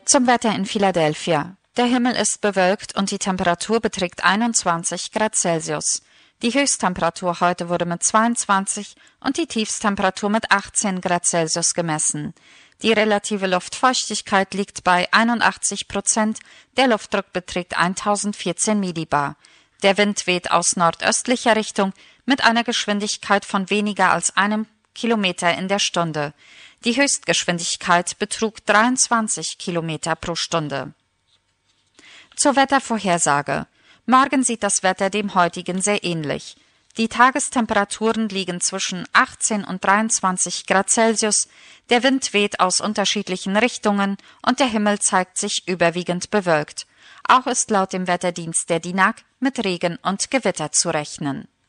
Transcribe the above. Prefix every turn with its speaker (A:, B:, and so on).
A: Zum Wetter in Philadelphia. Der Himmel ist bewölkt und die Temperatur beträgt 21 Grad Celsius. Die Höchsttemperatur heute wurde mit 22 und die Tiefsttemperatur mit 18 Grad Celsius gemessen. Die relative Luftfeuchtigkeit liegt bei 81%, der Luftdruck beträgt 1014 Millibar. Der Wind weht aus nordöstlicher Richtung mit einer Geschwindigkeit von weniger als 1 Kilometer in der Stunde. Die Höchstgeschwindigkeit betrug 23 Kilometer pro Stunde. Zur Wettervorhersage. Morgen sieht das Wetter dem heutigen sehr ähnlich. Die Tagestemperaturen liegen zwischen 18 und 23 Grad Celsius, der Wind weht aus unterschiedlichen Richtungen und der Himmel zeigt sich überwiegend bewölkt. Auch ist laut dem Wetterdienst der DINAG mit Regen und Gewitter zu rechnen.